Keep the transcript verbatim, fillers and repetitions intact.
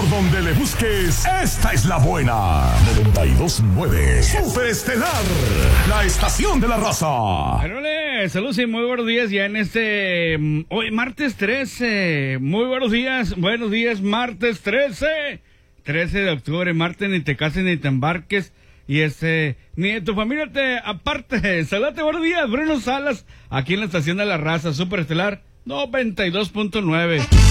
Por donde le busques, esta es la buena. noventa y dos punto nueve Super Estelar, la estación de la raza. Hola, saludos y muy buenos días ya en este... Hoy, martes trece. Muy buenos días, buenos días, martes trece. trece de octubre, martes, ni te cases ni te embarques. Y este, ni de tu familia te aparte. Saludate, buenos días, Bruno Salas, aquí en la estación de la raza, Super Estelar noventa y dos punto nueve.